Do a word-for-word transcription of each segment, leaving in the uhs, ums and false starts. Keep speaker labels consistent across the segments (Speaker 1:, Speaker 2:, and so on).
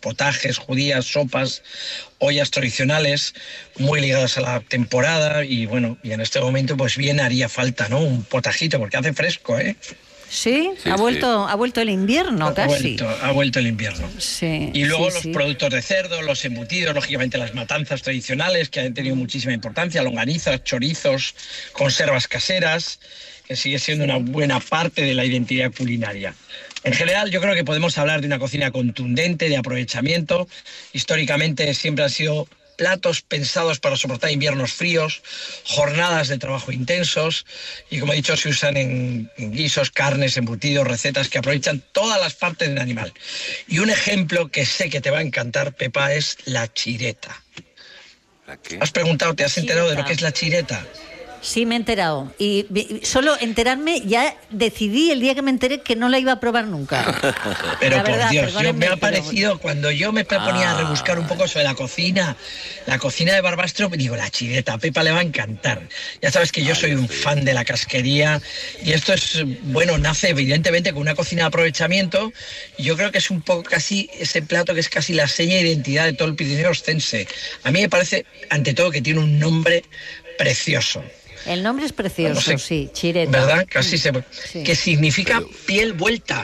Speaker 1: potajes, judías, sopas, ollas tradicionales, muy ligadas a la temporada y bueno, y en este momento pues bien haría falta, ¿no? Un potajito, porque hace fresco, ¿eh?
Speaker 2: Sí, sí, ha vuelto, sí. ha vuelto el invierno,
Speaker 1: ha
Speaker 2: casi.
Speaker 1: Vuelto, ha vuelto el invierno.
Speaker 2: Sí,
Speaker 1: y luego
Speaker 2: sí,
Speaker 1: los
Speaker 2: sí.
Speaker 1: productos de cerdo, los embutidos, lógicamente las matanzas tradicionales que han tenido muchísima importancia, longanizas, chorizos, conservas caseras, que sigue siendo una buena parte de la identidad culinaria. En general, yo creo que podemos hablar de una cocina contundente, de aprovechamiento. Históricamente siempre han sido platos pensados para soportar inviernos fríos, jornadas de trabajo intensos y, como he dicho, se usan en, en guisos, carnes, embutidos, recetas que aprovechan todas las partes del animal. Y un ejemplo que sé que te va a encantar, Pepa, es la chireta.
Speaker 3: ¿La qué?
Speaker 1: ¿Has preguntado, te has
Speaker 2: Chireta.
Speaker 1: enterado de lo que es la chireta?
Speaker 2: Sí, me he enterado. Y solo enterarme, ya decidí el día que me enteré que no la iba a probar nunca.
Speaker 1: Pero
Speaker 2: la
Speaker 1: por
Speaker 2: verdad,
Speaker 1: Dios, yo me ha
Speaker 2: pero...
Speaker 1: parecido, cuando yo me ponía
Speaker 3: Ah.
Speaker 1: a rebuscar un poco sobre la cocina, la cocina de Barbastro, me digo, la chireta, a Pepa le va a encantar. Ya sabes que yo
Speaker 3: Ah,
Speaker 1: soy
Speaker 3: ya
Speaker 1: un
Speaker 3: sé.
Speaker 1: fan de la casquería y esto es, bueno, nace evidentemente con una cocina de aprovechamiento y yo creo que es un poco casi ese plato que es casi la seña de identidad de todo el Pirineo Ostense. A mí me parece, ante todo, que tiene un nombre precioso.
Speaker 2: El nombre es precioso,
Speaker 1: No sé,
Speaker 2: sí, chireta.
Speaker 1: ¿Verdad? Casi se...
Speaker 2: Sí.
Speaker 1: Que significa
Speaker 3: Pero-
Speaker 1: piel vuelta.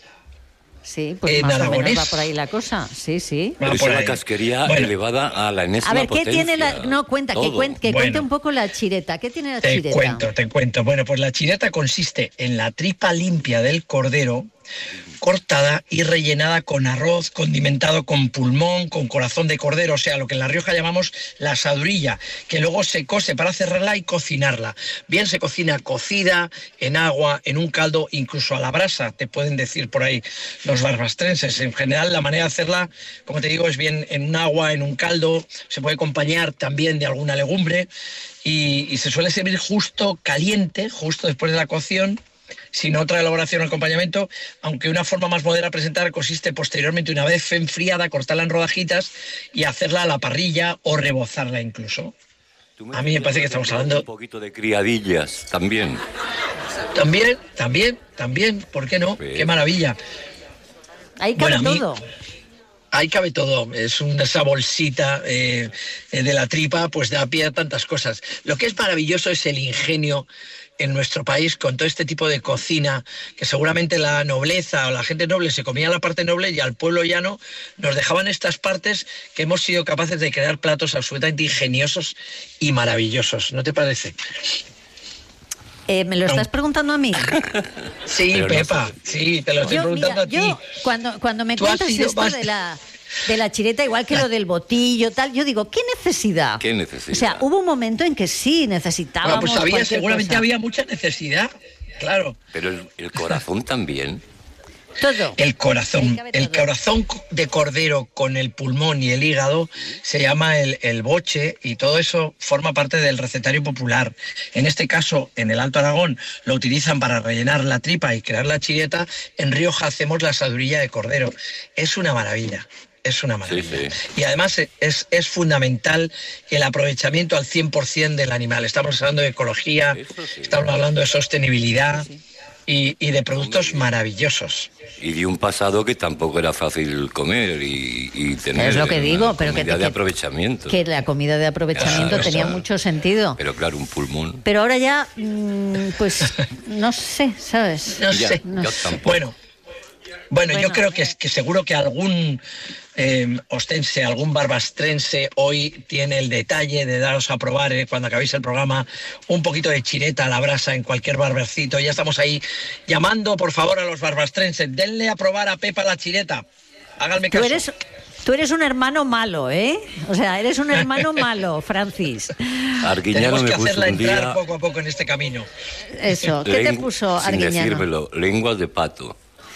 Speaker 2: Sí, pues
Speaker 1: En
Speaker 2: más o
Speaker 1: aragonés.
Speaker 2: menos va por ahí la cosa. Sí, sí.
Speaker 1: Va
Speaker 3: Pero es
Speaker 1: por
Speaker 3: una
Speaker 1: ahí.
Speaker 3: casquería
Speaker 1: Bueno.
Speaker 3: elevada a la enésima
Speaker 2: A ver, ¿qué
Speaker 3: potencia.
Speaker 2: tiene la...? No, cuenta, que,
Speaker 3: Todo.
Speaker 2: cuente, que
Speaker 1: Bueno.
Speaker 2: cuente un poco la chireta. ¿Qué tiene la
Speaker 1: Te
Speaker 2: chireta?
Speaker 1: cuento, te cuento. Bueno, pues la chireta consiste en la tripa limpia del cordero, cortada y rellenada con arroz, condimentado con pulmón, con corazón de cordero, o sea, lo que en La Rioja llamamos la asadurilla, que luego se cose para cerrarla y cocinarla. Bien se cocina cocida, en agua, en un caldo, incluso a la brasa, te pueden decir por ahí los barbastrenses. En general, la manera de hacerla, como te digo, es bien en un agua, en un caldo, se puede acompañar también de alguna legumbre y, y se suele servir justo caliente, justo después de la cocción, sin otra elaboración o acompañamiento, aunque una forma más moderna de presentar consiste posteriormente, una vez enfriada, cortarla en rodajitas y hacerla a la parrilla o rebozarla incluso.
Speaker 3: Tú
Speaker 1: A mí me parece que estamos hablando-
Speaker 3: Un poquito de criadillas también.
Speaker 1: También, también, también, ¿por qué no?
Speaker 3: Sí.
Speaker 1: ¡Qué maravilla!
Speaker 2: Ahí cabe
Speaker 1: Bueno, a mí-
Speaker 2: todo.
Speaker 1: Ahí cabe todo, es una, esa bolsita eh, de la tripa, pues da pie a tantas cosas. Lo que es maravilloso es el ingenio en nuestro país con todo este tipo de cocina, que seguramente la nobleza o la gente noble se comía la parte noble y al pueblo llano nos dejaban estas partes que hemos sido capaces de crear platos absolutamente ingeniosos y maravillosos, ¿no te parece?
Speaker 2: Eh, ¿Me lo estás preguntando a mí?
Speaker 1: Sí,
Speaker 3: Pero no
Speaker 1: Pepa,
Speaker 3: sé.
Speaker 1: sí, te lo estoy
Speaker 2: Yo,
Speaker 1: preguntando
Speaker 2: mira,
Speaker 1: a ti.
Speaker 2: yo cuando, cuando me
Speaker 1: Tú has
Speaker 2: cuentas
Speaker 1: sido
Speaker 2: esto
Speaker 1: más-
Speaker 2: de la, de la chireta, igual que lo del botillo, tal, yo digo, ¿qué necesidad?
Speaker 3: ¿Qué necesidad?
Speaker 2: O sea, hubo un momento en que sí necesitábamos
Speaker 1: Bueno, pues había,
Speaker 2: cualquier
Speaker 1: seguramente
Speaker 2: cosa.
Speaker 1: había mucha necesidad, claro.
Speaker 3: Pero el, el corazón también.
Speaker 2: Todo.
Speaker 1: El
Speaker 2: Ahí
Speaker 1: corazón,
Speaker 2: cabe
Speaker 1: el
Speaker 2: todo.
Speaker 1: corazón de cordero con el pulmón y el hígado se llama el, el boche y todo eso forma parte del recetario popular. En este caso, en el Alto Aragón, lo utilizan para rellenar la tripa y crear la chireta. En Rioja hacemos la asadurilla de cordero. Es una maravilla. Es una maravilla.
Speaker 3: Sí, sí.
Speaker 1: Y además es, es fundamental el aprovechamiento al cien por ciento del animal. Estamos hablando de ecología,
Speaker 3: Eso sí.
Speaker 1: estamos hablando de sostenibilidad
Speaker 2: Sí,
Speaker 1: y, y de productos maravillosos.
Speaker 3: Y de un pasado que tampoco era fácil comer y, y tener
Speaker 2: Es lo que
Speaker 3: una
Speaker 2: digo, pero que-
Speaker 3: comida de
Speaker 2: que-
Speaker 3: aprovechamiento.
Speaker 2: Que la comida de aprovechamiento
Speaker 1: Eso,
Speaker 2: tenía
Speaker 1: eso.
Speaker 2: mucho sentido.
Speaker 3: Pero claro, un pulmón.
Speaker 2: Pero ahora ya, mm, pues, no sé, ¿sabes?
Speaker 1: No
Speaker 3: Ya,
Speaker 1: sé.
Speaker 3: yo tampoco.
Speaker 1: Bueno, bueno, yo
Speaker 2: Bueno,
Speaker 1: creo que,
Speaker 2: eh.
Speaker 1: que seguro que algún eh, ostense, algún barbastrense hoy tiene el detalle de daros a probar eh, cuando acabéis el programa un poquito de chireta a la brasa en cualquier barbercito. Ya estamos ahí llamando, por favor, a los barbastrenses. Denle a probar a Pepa la chireta. Háganme
Speaker 2: Tú
Speaker 1: caso.
Speaker 2: eres, tú eres un hermano malo, ¿eh? O sea, eres un hermano malo, Francis.
Speaker 3: Arguiñano
Speaker 1: Tenemos
Speaker 3: me
Speaker 1: que
Speaker 3: puso
Speaker 1: hacerla
Speaker 3: un
Speaker 1: entrar
Speaker 3: día
Speaker 1: poco a poco en este camino.
Speaker 2: Eso. ¿Qué te
Speaker 3: len-
Speaker 2: puso
Speaker 3: sin
Speaker 2: Arguiñano?
Speaker 3: decírmelo, lenguas de pato.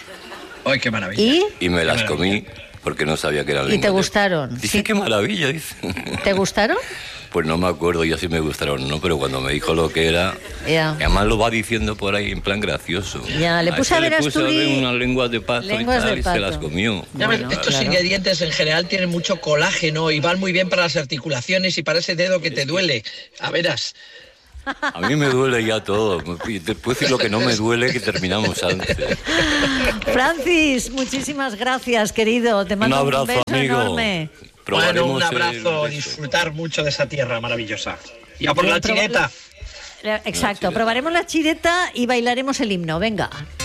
Speaker 1: ¡Ay, qué maravilla!
Speaker 2: ¿Y?
Speaker 3: Y me
Speaker 1: Qué
Speaker 3: las
Speaker 1: maravilla.
Speaker 3: comí porque no sabía que eran
Speaker 2: ¿Y
Speaker 3: lenguas
Speaker 2: te
Speaker 3: de-
Speaker 2: gustaron?
Speaker 3: Dice,
Speaker 2: Sí.
Speaker 3: qué maravilla, dice.
Speaker 2: ¿Te gustaron?
Speaker 3: Pues no me acuerdo yo si me gustaron o no, pero cuando me dijo lo que era,
Speaker 2: Ya.
Speaker 3: además lo va diciendo por ahí en plan gracioso.
Speaker 2: Ya, le
Speaker 3: A
Speaker 2: puse a
Speaker 3: ese
Speaker 2: ver a
Speaker 3: le puse
Speaker 2: Asturi-
Speaker 3: ver unas lenguas de pato
Speaker 2: lenguas
Speaker 3: y tal,
Speaker 2: de
Speaker 3: y
Speaker 2: pato.
Speaker 3: se las comió.
Speaker 1: Ya ves,
Speaker 2: Bueno,
Speaker 1: estos
Speaker 2: claro.
Speaker 1: ingredientes en general tienen mucho colágeno y van muy bien para las articulaciones y para ese dedo que te duele. A veras.
Speaker 3: A mí me duele ya todo. Después de lo que no me duele, que terminamos antes.
Speaker 2: Francis, muchísimas gracias, querido. Te mando un,
Speaker 3: abrazo,
Speaker 2: un beso
Speaker 3: amigo.
Speaker 2: enorme.
Speaker 1: Bueno, un abrazo, disfrutar mucho de esa tierra maravillosa. Y a por la chineta.
Speaker 2: Exacto, probaremos la chireta y bailaremos el himno. Venga.